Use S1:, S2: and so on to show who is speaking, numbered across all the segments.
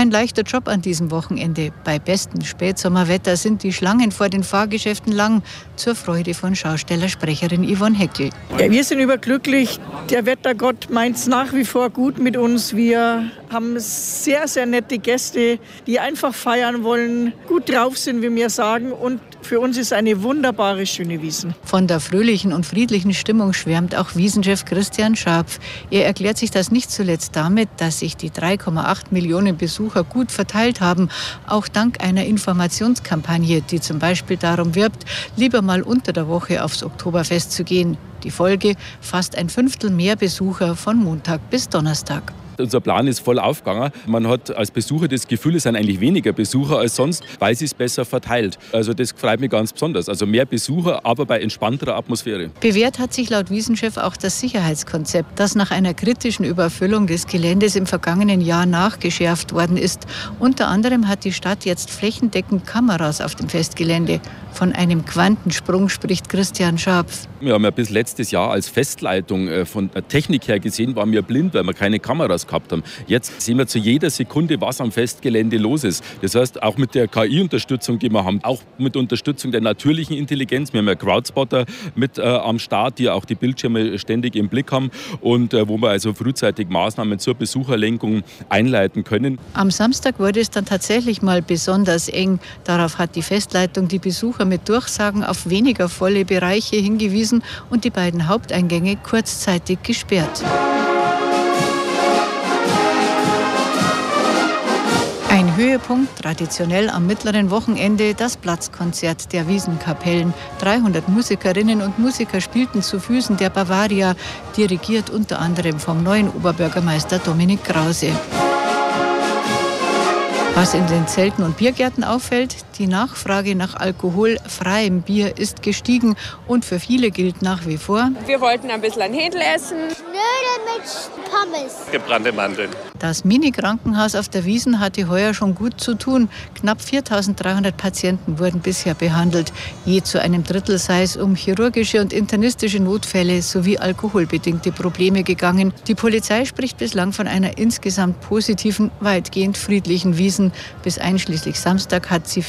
S1: Kein leichter Job an diesem Wochenende. Bei bestem Spätsommerwetter sind die Schlangen vor den Fahrgeschäften lang, zur Freude von Schaustellersprecherin Yvonne Heckel.
S2: Ja, wir sind überglücklich. Der Wettergott meint es nach wie vor gut mit uns. Wir haben sehr, sehr nette Gäste, die einfach feiern wollen, gut drauf sind, wie wir sagen. Und für uns ist eine wunderbare, schöne Wiesn.
S1: Von der fröhlichen und friedlichen Stimmung schwärmt auch Wiesenchef Christian Scharpf. Er erklärt sich das nicht zuletzt damit, dass sich die 3,8 Millionen Besucher gut verteilt haben, auch dank einer Informationskampagne, die zum Beispiel darum wirbt, lieber mal unter der Woche aufs Oktoberfest zu gehen. Die Folge: fast ein Fünftel mehr Besucher von Montag bis Donnerstag.
S3: Unser Plan ist voll aufgegangen. Man hat als Besucher das Gefühl, es sind eigentlich weniger Besucher als sonst, weil sie es besser verteilt. Also das freut mich ganz besonders. Also mehr Besucher, aber bei entspannterer Atmosphäre.
S1: Bewährt hat sich laut Wiesenchef auch das Sicherheitskonzept, das nach einer kritischen Überfüllung des Geländes im vergangenen Jahr nachgeschärft worden ist. Unter anderem hat die Stadt jetzt flächendeckend Kameras auf dem Festgelände. Von einem Quantensprung spricht Christian Scharpf.
S3: Wir haben ja bis letztes Jahr als Festleitung von der Technik her gesehen, waren wir blind, weil wir keine Kameras gehabt haben. Jetzt sehen wir zu jeder Sekunde, was am Festgelände los ist. Das heißt, auch mit der KI-Unterstützung, die wir haben, auch mit Unterstützung der natürlichen Intelligenz. Wir haben ja Crowdspotter mit am Start, die auch die Bildschirme ständig im Blick haben und wo wir also frühzeitig Maßnahmen zur Besucherlenkung einleiten können.
S1: Am Samstag wurde es dann tatsächlich mal besonders eng. Darauf hat die Festleitung die Besucher mit Durchsagen auf weniger volle Bereiche hingewiesen und die beiden Haupteingänge kurzzeitig gesperrt. Ein Höhepunkt, traditionell am mittleren Wochenende, das Platzkonzert der Wiesenkapellen. 300 Musikerinnen und Musiker spielten zu Füßen der Bavaria, dirigiert unter anderem vom neuen Oberbürgermeister Dominik Krause. Was in den Zelten und Biergärten auffällt: die Nachfrage nach alkoholfreiem Bier ist gestiegen und für viele gilt nach wie vor:
S4: Wir wollten ein bisschen ein Händel essen.
S5: Knödel mit Pommes.
S6: Gebrannte Mandeln.
S1: Das Mini-Krankenhaus auf der Wiesn hatte heuer schon gut zu tun. Knapp 4.300 Patienten wurden bisher behandelt. Je zu einem Drittel sei es um chirurgische und internistische Notfälle sowie alkoholbedingte Probleme gegangen. Die Polizei spricht bislang von einer insgesamt positiven, weitgehend friedlichen Wiesn. Bis einschließlich Samstag hat sie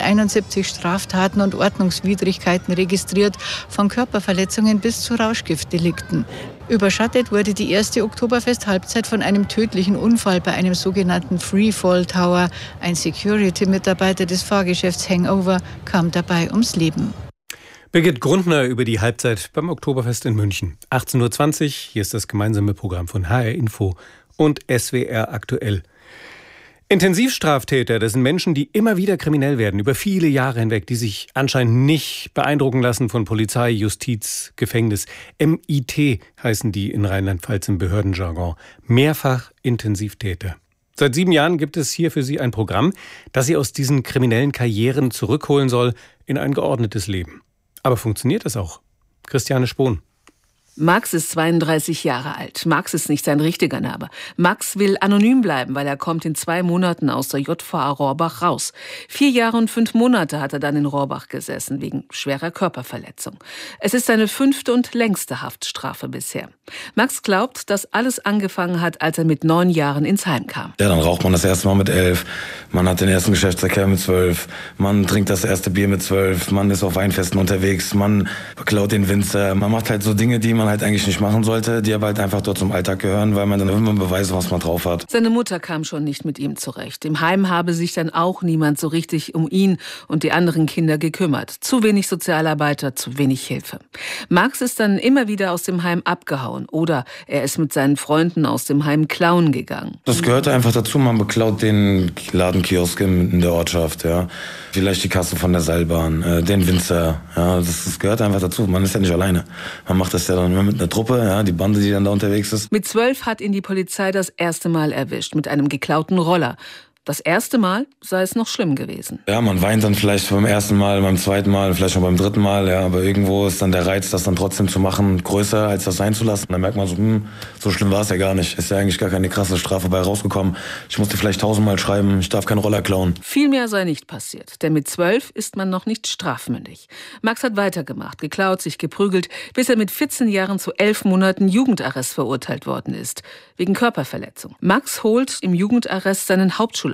S1: 471 Straftaten und Ordnungswidrigkeiten registriert, von Körperverletzungen bis zu Rauschgiftdelikten. Überschattet wurde die erste Oktoberfest-Halbzeit von einem tödlichen Unfall bei einem sogenannten Freefall Tower. Ein Security-Mitarbeiter des Fahrgeschäfts Hangover kam dabei ums Leben.
S7: Birgit Grundner über die Halbzeit beim Oktoberfest in München. 18.20 Uhr, hier ist das gemeinsame Programm von HR Info und SWR aktuell. Intensivstraftäter, das sind Menschen, die immer wieder kriminell werden, über viele Jahre hinweg, die sich anscheinend nicht beeindrucken lassen von Polizei, Justiz, Gefängnis. MIT heißen die in Rheinland-Pfalz im Behördenjargon. Mehrfach Intensivtäter. Seit 7 Jahren gibt es hier für sie ein Programm, das sie aus diesen kriminellen Karrieren zurückholen soll in ein geordnetes Leben. Aber funktioniert das auch? Christiane Spohn.
S8: Max ist 32 Jahre alt. Max ist nicht sein richtiger Name. Max will anonym bleiben, weil er kommt in 2 Monaten aus der JVA Rohrbach raus. 4 Jahre und 5 Monate hat er dann in Rohrbach gesessen, wegen schwerer Körperverletzung. Es ist seine 5. und längste Haftstrafe bisher. Max glaubt, dass alles angefangen hat, als er mit 9 Jahren ins Heim kam.
S9: Ja, dann raucht man das erste Mal mit 11. Man hat den ersten Geschäftsverkehr mit 12. Man trinkt das erste Bier mit 12. Man ist auf Weinfesten unterwegs. Man beklaut den Winzer. Man macht halt so Dinge, die man halt eigentlich nicht machen sollte, die aber halt einfach dort zum Alltag gehören, weil man dann irgendwann beweist, was man drauf hat.
S8: Seine Mutter kam schon nicht mit ihm zurecht. Im Heim habe sich dann auch niemand so richtig um ihn und die anderen Kinder gekümmert. Zu wenig Sozialarbeiter, zu wenig Hilfe. Max ist dann immer wieder aus dem Heim abgehauen oder er ist mit seinen Freunden aus dem Heim klauen gegangen.
S9: Das gehört einfach dazu, man beklaut den Ladenkiosk in der Ortschaft, ja. Vielleicht die Kasse von der Seilbahn, den Winzer, ja. Das gehört einfach dazu, man ist ja nicht alleine. Man macht das ja dann immer mit einer Truppe, ja, die Bande, die dann da unterwegs ist.
S8: Mit 12 hat ihn die Polizei das erste Mal erwischt, mit einem geklauten Roller. Das erste Mal sei es noch schlimm gewesen.
S9: Ja, man weint dann vielleicht beim ersten Mal, beim zweiten Mal, vielleicht schon beim dritten Mal, ja, aber irgendwo ist dann der Reiz, das dann trotzdem zu machen, größer, als das sein zu lassen. Dann merkt man so, so schlimm war es ja gar nicht. Ist ja eigentlich gar keine krasse Strafe bei rausgekommen. Ich musste vielleicht 1000-mal schreiben, ich darf keinen Roller klauen.
S8: Viel mehr sei nicht passiert, denn mit 12 ist man noch nicht strafmündig. Max hat weitergemacht, geklaut, sich geprügelt, bis er mit 14 Jahren zu 11 Monaten Jugendarrest verurteilt worden ist, wegen Körperverletzung. Max holt im Jugendarrest seinen Hauptschulabschluss